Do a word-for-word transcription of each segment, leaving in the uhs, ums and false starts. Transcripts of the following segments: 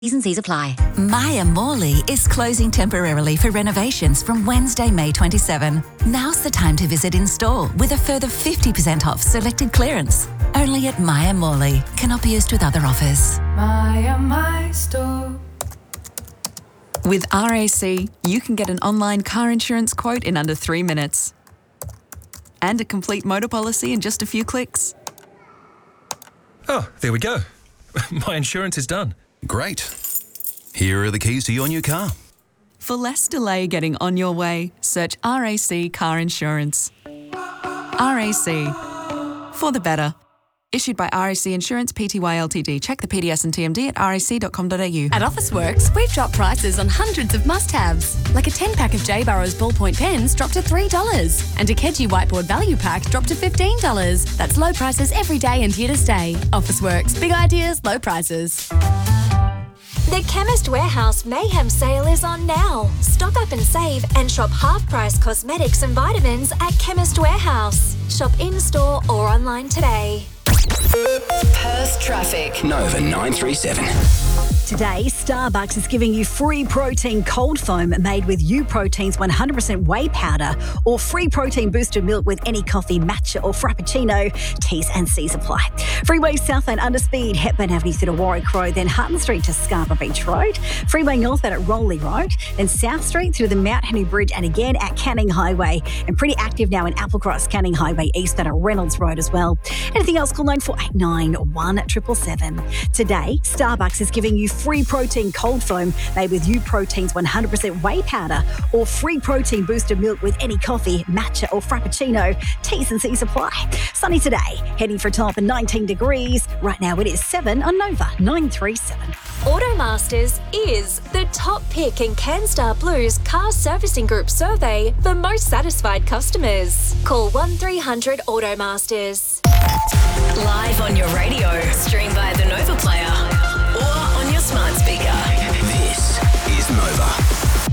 T's and C's apply. Maya Morley is closing temporarily for renovations from Wednesday, May twenty-seventh. Now's the time to visit in store with a further fifty percent off selected clearance. Only at Maya Morley. Cannot be used with other offers. Maya, my store. With R A C, you can get an online car insurance quote in under three minutes. And a complete motor policy in just a few clicks. Oh, there we go. My insurance is done. Great. Here are the keys to your new car. For less delay getting on your way, search R A C Car Insurance. R A C. For the better. Issued by R A C Insurance Pty Ltd. Check the P D S and T M D at rac dot com dot a u. At Officeworks, we've dropped prices on hundreds of must-haves. Like a ten-pack of J. Burrows ballpoint pens dropped to three dollars. And a Keji whiteboard value pack dropped to fifteen dollars. That's low prices every day and here to stay. Officeworks. Big ideas, low prices. The Chemist Warehouse Mayhem sale is on now. Stock up and save and shop half-price cosmetics and vitamins at Chemist Warehouse. Shop in-store or online today. Perth traffic. Nova nine three seven. Today, Starbucks is giving you free protein cold foam made with U-Protein's one hundred percent whey powder or free protein boosted milk with any coffee, matcha or frappuccino. T's and C's apply. Freeway southbound underspeed, Hepburn Avenue through to Warwick Road, then Hutton Street to Scarborough Beach Road. Freeway northbound at Rowley Road, then South Street through the Mount Henry Bridge and again at Canning Highway. And pretty active now in Applecross, Canning Highway eastbound at Reynolds Road as well. Anything else, call nine four eight nine, one seven seven seven. Today, Starbucks is giving you free protein cold foam made with U-Protein's one hundred percent whey powder or free protein boosted milk with any coffee, matcha or frappuccino. T's and C's apply. Sunny today, heading for a top of nineteen degrees. Right now it is seven on Nova nine three seven. Automasters is the top pick in CanStar Blue's car servicing group survey for most satisfied customers. Call one three hundred Automasters. Live on your radio, stream via the Nova Player or on your smart speaker. This is Nova.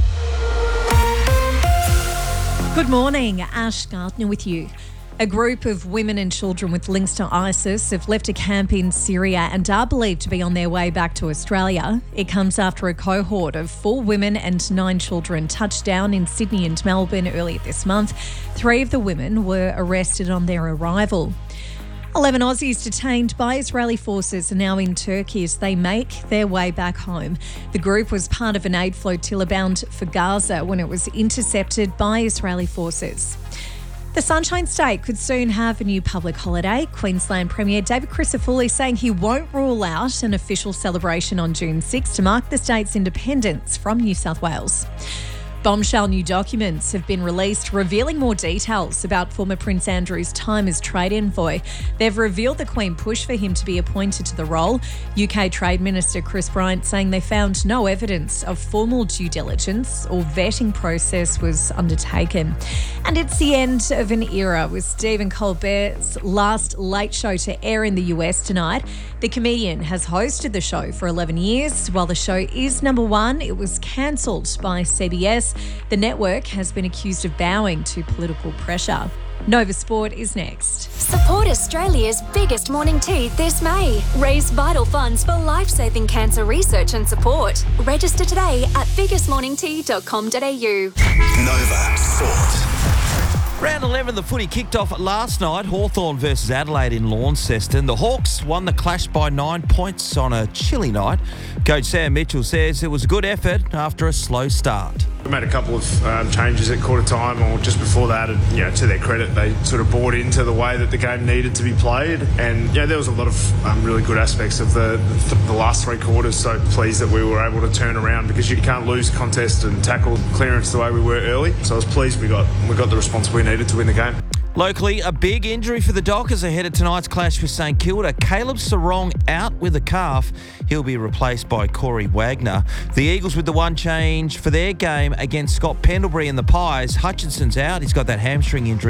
Good morning, Ash Gardner with you. A group of women and children with links to ISIS have left a camp in Syria and are believed to be on their way back to Australia. It comes after a cohort of four women and nine children touched down in Sydney and Melbourne earlier this month. Three of the women were arrested on their arrival. eleven Aussies detained by Israeli forces are now in Turkey as they make their way back home. The group was part of an aid flotilla bound for Gaza when it was intercepted by Israeli forces. The Sunshine State could soon have a new public holiday. Queensland Premier David Crisafulli saying he won't rule out an official celebration on June sixth to mark the state's independence from New South Wales. Bombshell new documents have been released revealing more details about former Prince Andrew's time as trade envoy. They've revealed the Queen pushed for him to be appointed to the role. U K Trade Minister Chris Bryant saying they found no evidence of formal due diligence or vetting process was undertaken. And it's the end of an era with Stephen Colbert's last late show to air in the U S tonight. The comedian has hosted the show for eleven years. While the show is number one, it was cancelled by C B S. The network has been accused of bowing to political pressure. Nova Sport is next. Support Australia's biggest morning tea this May. Raise vital funds for life-saving cancer research and support. Register today at biggest morning tea dot com dot a u. Nova Sport. Round eleven, the footy kicked off last night. Hawthorn versus Adelaide in Launceston. The Hawks won the clash by nine points on a chilly night. Coach Sam Mitchell says it was a good effort after a slow start. We made a couple of um, changes at quarter time or just before that, and you know, to their credit, they sort of bought into the way that the game needed to be played. And you know, there was a lot of um, really good aspects of the, the the last three quarters. So pleased that we were able to turn around because you can't lose contest and tackle clearance the way we were early. So I was pleased we got we got the response we needed to win the game. Locally, a big injury for the Dockers ahead of tonight's clash with St Kilda. Caleb Sarong out with a calf. He'll be replaced by Corey Wagner. The Eagles with the one change for their game against Scott Pendlebury and the Pies. Hutchinson's out. He's got that hamstring injury.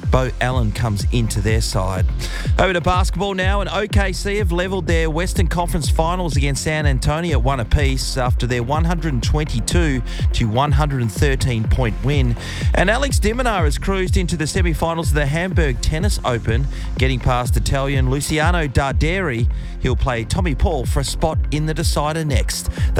Bo Allen comes into their side. Over to basketball now, and O K C have levelled their Western Conference Finals against San Antonio at one apiece after their one twenty-two to one thirteen point win. And Alex de Minaur has cruised into the semi-finals of the Hamburg Tennis Open, getting past Italian Luciano Darderi. He'll play Tommy Paul for a spot in the decider next.